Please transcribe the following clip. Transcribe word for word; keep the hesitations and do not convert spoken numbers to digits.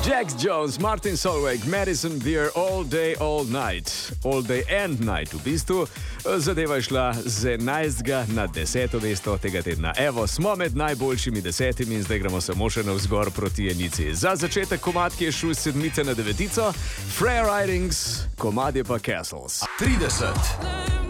Jax Jones, Martin Solveig, Madison Beer, All Day, All Night. All Day and Night v bistvu. Zadeva je šla z enajstega na deseto mesto tega tedna. Evo, smo med najboljšimi desetimi in zdaj gremo samo še navzgor proti enici. Za začetek komad, ki je šel iz sedmice na devetico, Freya Ridings, komad je pa Castles. trideset.